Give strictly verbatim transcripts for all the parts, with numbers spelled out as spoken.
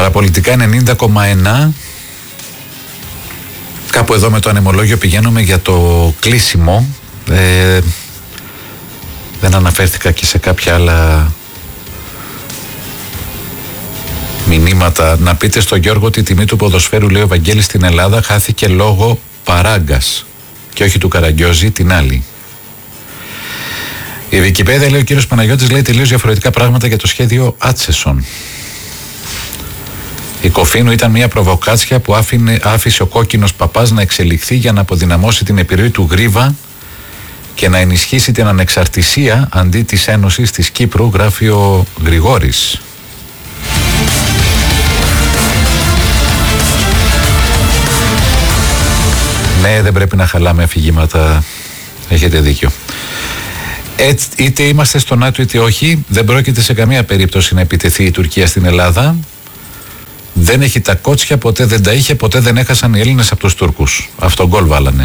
Παραπολιτικά ενενήντα κόμμα ένα. Κάπου εδώ με το ανεμολόγιο πηγαίνουμε για το κλείσιμο. Ε, δεν αναφέρθηκα και σε κάποια άλλα μηνύματα. Να πείτε στον Γιώργο ότι η τιμή του ποδοσφαίρου, λέει ο Βαγγέλης, στην Ελλάδα χάθηκε λόγω παράγκας και όχι του Καραγκιόζη, την άλλη. Η Wikipedia, λέει ο κύριος Παναγιώτης, λέει τελείως διαφορετικά πράγματα για το σχέδιο Άτσεσον. Η Κοφίνου ήταν μια προβοκάτσια που άφηνε, άφησε ο κόκκινος παπάς να εξελιχθεί για να αποδυναμώσει την επιρροή του Γρίβα και να ενισχύσει την ανεξαρτησία αντί της Ένωσης της Κύπρου, γράφει ο Γρηγόρης. Ναι, δεν πρέπει να χαλάμε αφηγήματα. Έχετε δίκιο. Έτσι, είτε είμαστε στο ΝΑΤΟ είτε όχι, δεν πρόκειται σε καμία περίπτωση να επιτεθεί η Τουρκία στην Ελλάδα. Δεν έχει τα κότσια, ποτέ δεν τα είχε, ποτέ δεν έχασαν οι Έλληνες από τους Τούρκους. Αυτό γκολ βάλανε.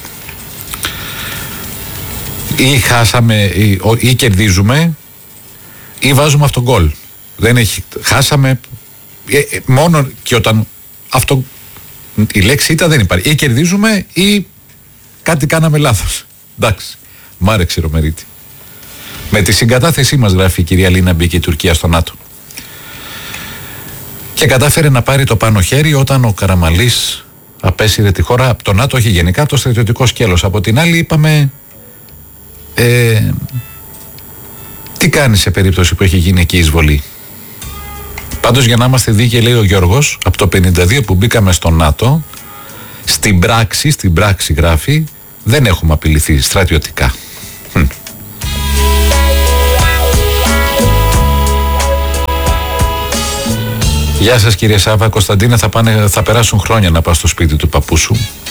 Ή χάσαμε, ή, ή κερδίζουμε, ή βάζουμε αυτό γκολ. Δεν έχει, χάσαμε, ε, μόνο και όταν αυτό, η λέξη ήταν δεν υπάρχει. Ή κερδίζουμε ή κάτι κάναμε λάθος. Εντάξει, μ' άρεσε η Ρομερίτη. Με τη συγκατάθεσή μας, γράφει η κυρία Λίνα, μπήκε η Τουρκία στο ΝΑΤΟ. Και κατάφερε να πάρει το πάνω χέρι όταν ο Καραμαλής απέσυρε τη χώρα από το ΝΑΤΟ, όχι γενικά, από το στρατιωτικό σκέλος. Από την άλλη είπαμε, ε, τι κάνει σε περίπτωση που έχει γίνει εκεί εισβολή. Πάντως, για να είμαστε δίκαιοι, λέει ο Γιώργος, από το πενήντα δύο που μπήκαμε στο ΝΑΤΟ, στην πράξη, στην πράξη γράφει, δεν έχουμε απειληθεί στρατιωτικά. Hm. Γεια σας κύριε Σάβα, Κωνσταντίνε, θα, πάνε, θα περάσουν χρόνια να πας στο σπίτι του παππού σου.